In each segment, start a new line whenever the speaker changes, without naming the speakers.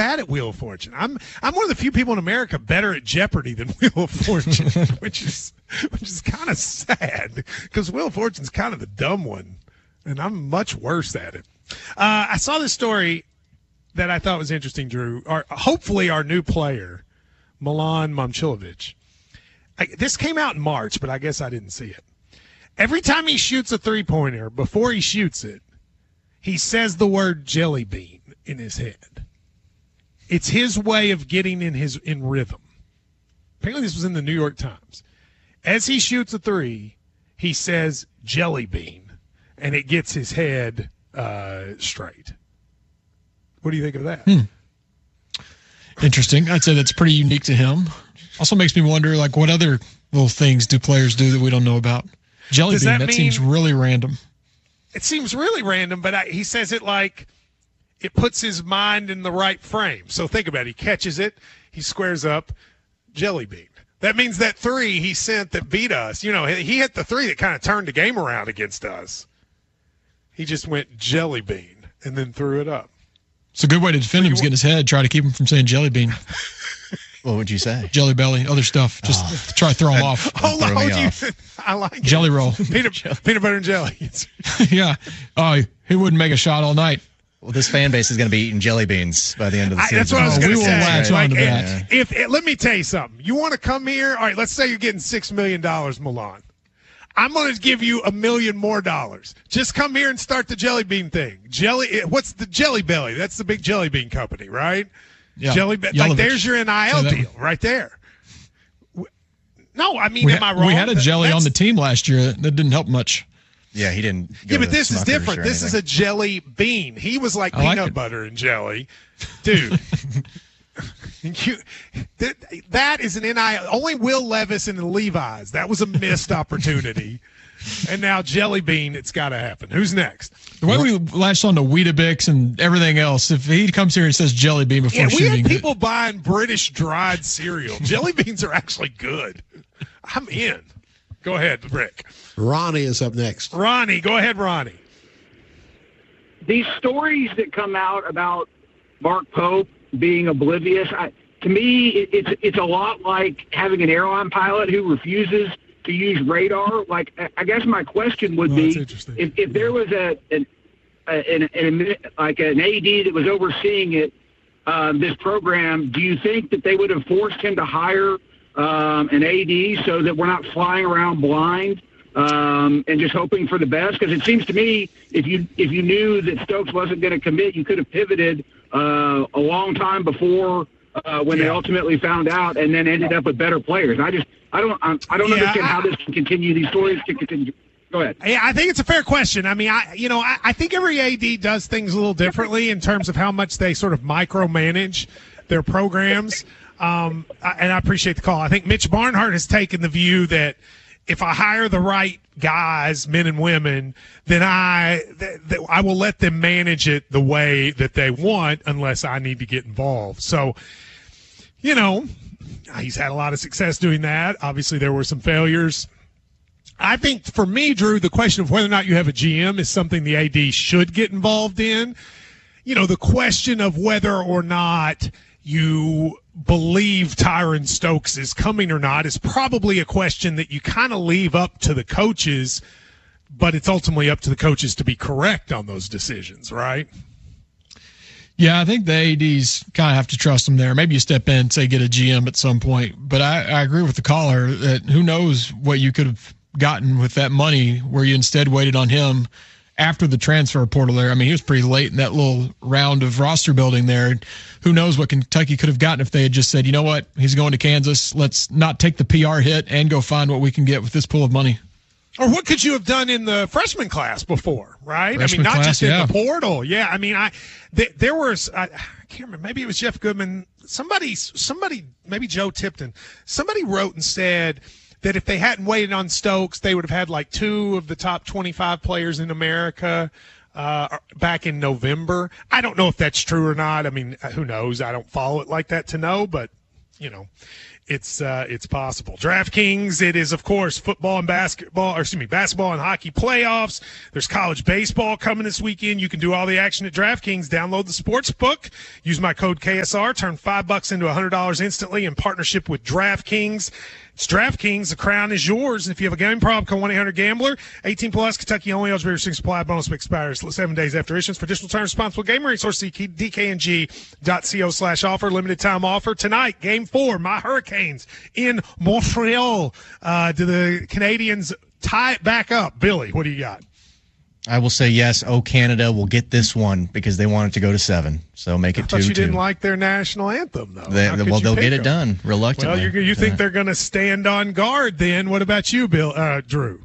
bad at Wheel of Fortune. I'm one of the few people in America better at Jeopardy than Wheel of Fortune, which is kind of sad because Wheel of Fortune's kind of the dumb one, and I'm much worse at it. I saw this story that I thought was interesting, Drew. Hopefully our new player, Milan Momcilovic. This came out in March, but I guess I didn't see it. Every time he shoots a three-pointer, before he shoots it, he says the word jelly bean in his head. It's his way of getting in rhythm. Apparently this was in the New York Times. As he shoots a three, he says jelly bean, and it gets his head straight. What do you think of that?
Interesting. I'd say that's pretty unique to him. Also makes me wonder, like, what other little things do players do that we don't know about? Jelly bean, that seems really random.
It seems really random, but he says it like it puts his mind in the right frame. So think about it. He catches it. He squares up, jelly bean. That means that three he sent that beat us. He hit the three that kind of turned the game around against us. He just went jelly bean and then threw it up.
It's a good way to defend him is get in his head, try to keep him from saying jelly bean.
What would you say?
Jelly belly, other stuff. Just try to throw him off.
I like it.
Jelly roll.
Peanut butter and jelly.
Yeah. He wouldn't make a shot all night.
Well, this fan base is going to be eating jelly beans by the end of the season.
That's what I was going to say.
We will latch on to that.
Let me tell you something. You want to come here? All right, let's say you're getting $6 million, Milan. I'm going to give you $1 million more. Just come here and start the jelly bean thing. What's the Jelly Belly? That's the big jelly bean company, right?
Yeah.
Like there's your NIL deal right there. No, I mean, am I wrong?
We had a jelly on the team last year. That didn't help much.
Yeah, he didn't.
Yeah, but this is different. This is a jelly bean. He was like peanut butter and jelly. Dude. That is an NIL. Only Will Levis and the Levi's. That was a missed opportunity. And now jelly bean, it's got to happen. Who's next?
The way we latched on to Weetabix and everything else, if he comes here and says jelly bean before shooting.
We had people buying British dried cereal. Jelly beans are actually good. I'm in. Go ahead, Rick.
Ronnie is up next.
Ronnie, go ahead, Ronnie.
These stories that come out about Mark Pope being oblivious, to me, it's a lot like having an airline pilot who refuses to use radar. Like, I guess my question would be, if there was an AD that was overseeing it, this program, do you think that they would have forced him to hire an AD so that we're not flying around blind and just hoping for the best? Because it seems to me, if you knew that Stokes wasn't going to commit, you could have pivoted a long time before when they ultimately found out, and then ended up with better players. I don't understand how this can continue. These stories can continue. Go ahead.
Yeah, I think it's a fair question. I mean, I think every AD does things a little differently in terms of how much they sort of micromanage their programs. And I appreciate the call. I think Mitch Barnhart has taken the view that if I hire the right guys, men and women, then I will let them manage it the way that they want unless I need to get involved. So, he's had a lot of success doing that. Obviously, there were some failures. I think for me, Drew, the question of whether or not you have a GM is something the AD should get involved in. The question of whether or not you believe Tyron Stokes is coming or not is probably a question that you kind of leave up to the coaches, but it's ultimately up to the coaches to be correct on those decisions, right?
Yeah, I think the ADs kind of have to trust them there. Maybe you step in and say get a GM at some point. But I agree with the caller that who knows what you could have gotten with that money where you instead waited on him after the transfer portal there. I mean, he was pretty late in that little round of roster building there. Who knows what Kentucky could have gotten if they had just said, you know what, he's going to Kansas. Let's not take the PR hit and go find what we can get with this pool of money.
Or what could you have done in the freshman class before, right?
Freshman
not
class,
just in the portal. Yeah, I mean, there was I can't remember. Maybe it was Jeff Goodman. Somebody, maybe Joe Tipton. Somebody wrote and said that if they hadn't waited on Stokes, they would have had like 2 of the top 25 players in America back in November. I don't know if that's true or not. I mean, who knows? I don't follow it like that to know, but it's possible. DraftKings, it is, of course, basketball and hockey playoffs. There's college baseball coming this weekend. You can do all the action at DraftKings. Download the sportsbook. Use my code KSR. Turn $5 into $100 instantly in partnership with DraftKings. It's DraftKings. The crown is yours. If you have a gambling problem, call 1-800-GAMBLER. 18 plus, Kentucky only. Eligibility restrictions apply. Bonus expires 7 days after issuance. For additional terms, responsible gaming resource, see dkng.co/offer. Limited time offer. Tonight, Game 4, my Hurricanes in Montreal. Do the Canadians tie it back up? Billy, what do you got?
I will say yes. Canada will get this one because they want it to go to 7. So make it 2-2.
I thought you didn't like their national anthem, though.
They'll get it done reluctantly.
Well, you think they're going to stand on guard then. What about you, Drew?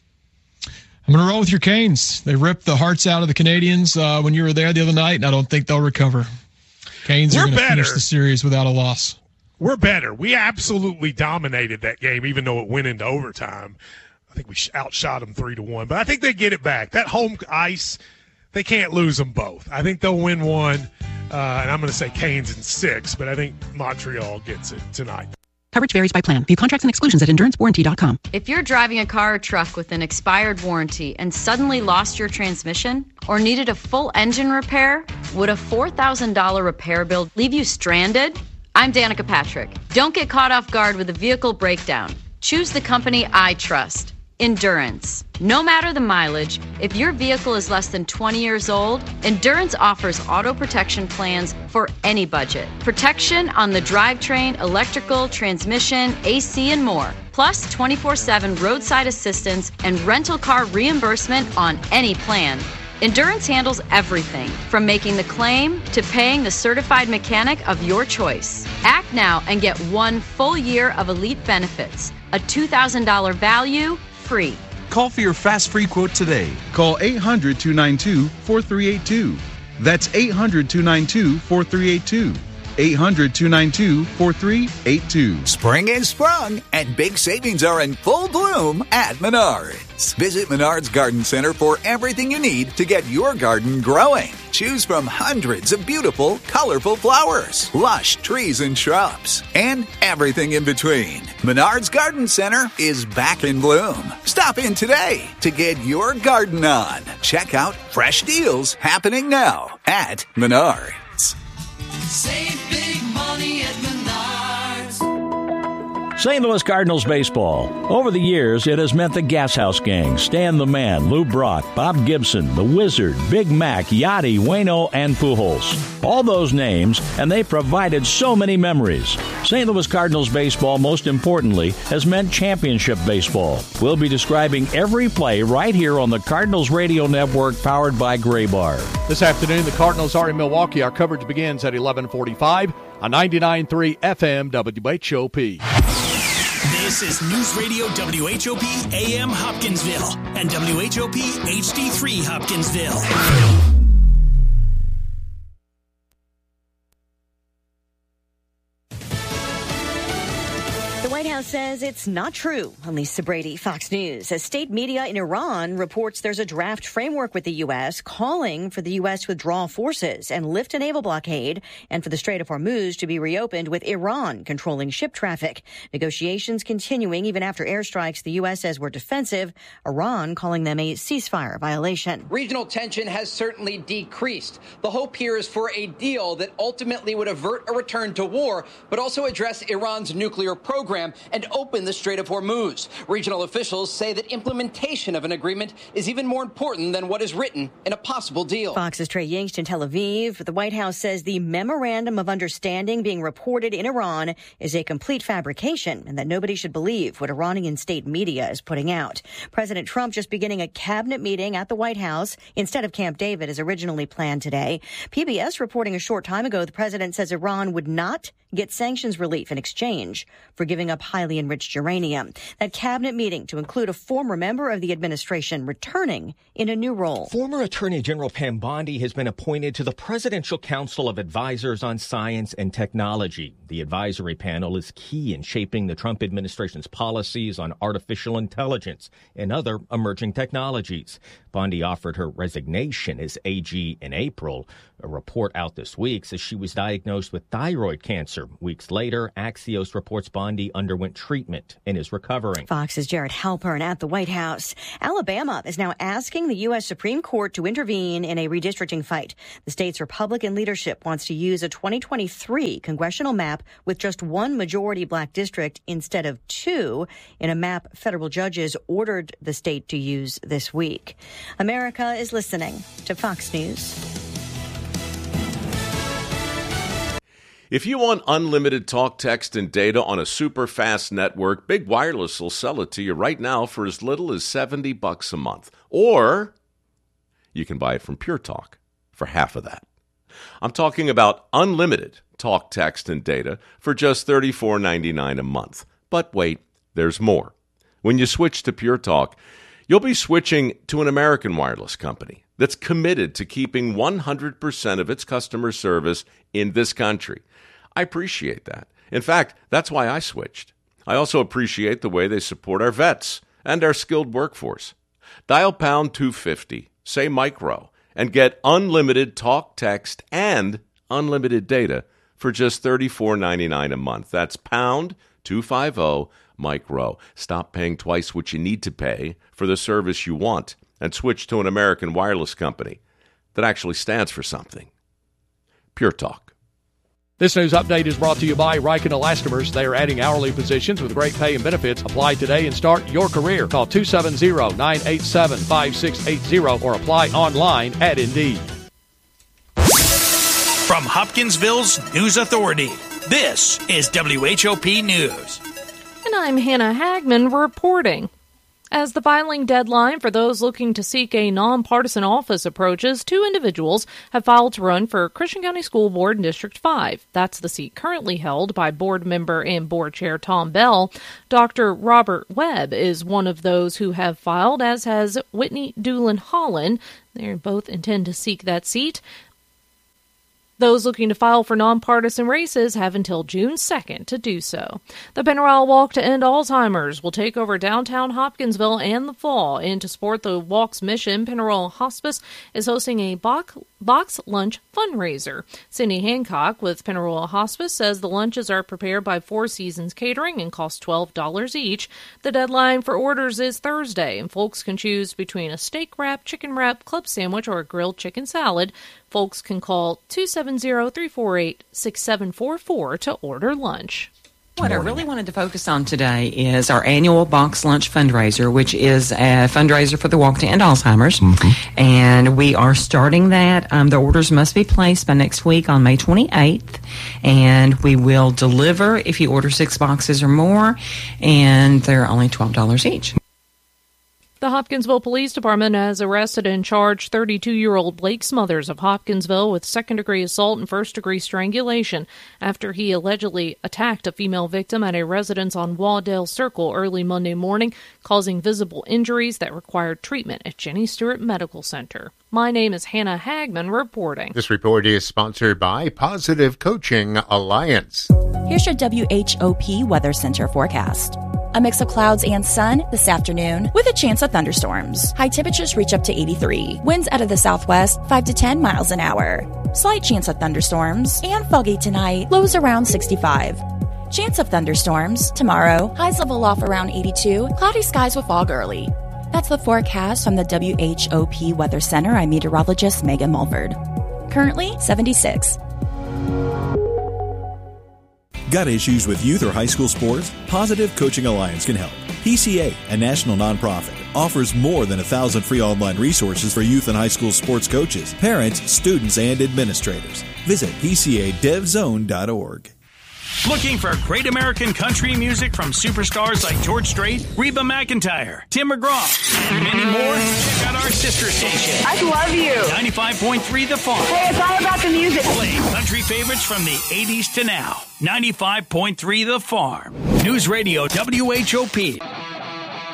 I'm going to roll with your Canes. They ripped the hearts out of the Canadians when you were there the other night, and I don't think they'll recover. Canes are going to finish the series without a loss.
We're better. We absolutely dominated that game, even though it went into overtime. I think we outshot them 3-1, but I think they get it back. That home ice, they can't lose them both. I think they'll win one, and I'm going to say Canes in 6, but I think Montreal gets it tonight.
Coverage varies by plan. View contracts and exclusions at endurancewarranty.com.
If you're driving a car or truck with an expired warranty and suddenly lost your transmission or needed a full engine repair, would a $4,000 repair bill leave you stranded? I'm Danica Patrick. Don't get caught off guard with a vehicle breakdown. Choose the company I trust. Endurance. No matter the mileage, if your vehicle is less than 20 years old, Endurance offers auto protection plans for any budget. Protection on the drivetrain, electrical, transmission, AC, and more. Plus 24/7 roadside assistance and rental car reimbursement on any plan. Endurance handles everything from making the claim to paying the certified mechanic of your choice. Act now and get 1 full year of elite benefits. A $2,000 value, free.
Call for your fast free quote today. Call 800-292-4382. That's 800-292-4382. 800-292-4382.
Spring is sprung, and big savings are in full bloom at Menards. Visit Menards Garden Center for everything you need to get your garden growing. Choose from hundreds of beautiful, colorful flowers, lush trees and shrubs, and everything in between. Menards Garden Center is back in bloom. Stop in today to get your garden on. Check out fresh deals happening now at Menards.
Save big money at Menards.
St. Louis Cardinals baseball. Over the years, it has meant the Gas House Gang, Stan the Man, Lou Brock, Bob Gibson, The Wizard, Big Mac, Yachty, Waino, and Pujols. All those names, and they provided so many memories. St. Louis Cardinals baseball, most importantly, has meant championship baseball. We'll be describing every play right here on the Cardinals Radio Network, powered by Gray Bar.
This afternoon, the Cardinals are in Milwaukee. Our coverage begins at 11:45 on 99.3 FM WHOP.
This is News Radio WHOP AM Hopkinsville and WHOP HD3 Hopkinsville.
The White House says it's not true. Lisa Brady, Fox News. As state media in Iran reports there's a draft framework with the U.S. calling for the U.S. to withdraw forces and lift a naval blockade, and for the Strait of Hormuz to be reopened with Iran controlling ship traffic. Negotiations continuing even after airstrikes the U.S. says were defensive, Iran calling them a ceasefire violation.
Regional tension has certainly decreased. The hope here is for a deal that ultimately would avert a return to war, but also address Iran's nuclear program and open the Strait of Hormuz. Regional officials say that implementation of an agreement is even more important than what is written in a possible deal.
Fox's Trey Yingst in Tel Aviv. The White House says the memorandum of understanding being reported in Iran is a complete fabrication and that nobody should believe what Iranian state media is putting out. President Trump just beginning a cabinet meeting at the White House instead of Camp David as originally planned today. PBS reporting a short time ago the president says Iran would not get sanctions relief in exchange for giving up highly enriched uranium. That cabinet meeting to include a former member of the administration returning in a new role.
Former Attorney General Pam Bondi has been appointed to the Presidential Council of Advisors on Science and Technology. The advisory panel is key in shaping the Trump administration's policies on artificial intelligence and other emerging technologies. Bondi offered her resignation as AG in April. A report out this week says she was diagnosed with thyroid cancer cancer. Weeks later, Axios reports Bondi underwent treatment and is recovering.
Fox's Jared Halpern at the White House. Alabama is now asking the U.S. Supreme Court to intervene in a redistricting fight. The state's Republican leadership wants to use a 2023 congressional map with just one majority black district instead of two in a map federal judges ordered the state to use this week. America is listening to Fox News.
If you want unlimited talk, text, and data on a super fast network, Big Wireless will sell it to you right now for as little as $70 a month. Or you can buy it from Pure Talk for half of that. I'm talking about unlimited talk, text, and data for just $34.99 a month. But wait, there's more. When you switch to Pure Talk, you'll be switching to an American wireless company that's committed to keeping 100% of its customer service in this country. I appreciate that. In fact, that's why I switched. I also appreciate the way they support our vets and our skilled workforce. Dial pound 250, say micro, and get unlimited talk, text, and unlimited data for just $34.99 a month. That's pound 250 micro. Stop paying twice what you need to pay for the service you want and switch to an American wireless company that actually stands for something. Pure Talk.
This news update is brought to you by Riken Elastomers. They are adding hourly positions with great pay and benefits. Apply today and start your career. Call 270-987-5680 or apply online at Indeed.
From Hopkinsville's News Authority, this is WHOP News.
And I'm Hannah Hagman reporting. As the filing deadline for those looking to seek a nonpartisan office approaches, 2 individuals have filed to run for Christian County School Board in District 5. That's the seat currently held by board member and board chair Tom Bell. Dr. Robert Webb is one of those who have filed, as has Whitney Doolin Holland. They both intend to seek that seat. Those looking to file for nonpartisan races have until June 2nd to do so. The Pennyroyal Walk to End Alzheimer's will take over downtown Hopkinsville in the fall. And to support the walk's mission, Pennyroyal Hospice is hosting a box lunch fundraiser. Cindy Hancock with Pennyroyal Hospice says the lunches are prepared by Four Seasons Catering and cost $12 each. The deadline for orders is Thursday, and folks can choose between a steak wrap, chicken wrap, club sandwich, or a grilled chicken salad. Folks can call 270-348-6744 to order lunch.
What I really wanted to focus on today is our annual box lunch fundraiser, which is a fundraiser for the Walk to End Alzheimer's. Mm-hmm. And we are starting that. The orders must be placed by next week on May 28th. And we will deliver if you order 6 boxes or more. And they're only $12 each.
The Hopkinsville Police Department has arrested and charged 32-year-old Blake Smothers of Hopkinsville with second-degree assault and first-degree strangulation after he allegedly attacked a female victim at a residence on Waddell Circle early Monday morning, causing visible injuries that required treatment at Jenny Stewart Medical Center. My name is Hannah Hagman reporting.
This report is sponsored by Positive Coaching Alliance.
Here's your WHOP Weather Center forecast. A mix of clouds and sun this afternoon with a chance of thunderstorms. High temperatures reach up to 83. Winds out of the southwest 5 to 10 miles an hour. Slight chance of thunderstorms and foggy tonight. Lows around 65. Chance of thunderstorms tomorrow. Highs level off around 82. Cloudy skies with fog early. That's the forecast from the WHOP Weather Center. I'm meteorologist Megan Mulford. Currently 76.
Got issues with youth or high school sports? Positive Coaching Alliance can help. PCA, a national nonprofit, offers more than 1,000 free online resources for youth and high school sports coaches, parents, students, and administrators. Visit PCADevZone.org.
Looking for great American country music from superstars like George Strait, Reba McEntire, Tim McGraw, and many more? Check out our sister station.
I love you.
95.3 The Farm.
Hey, it's all about the music.
Playing country favorites from the 80s to now. 95.3 The Farm. News Radio WHOP.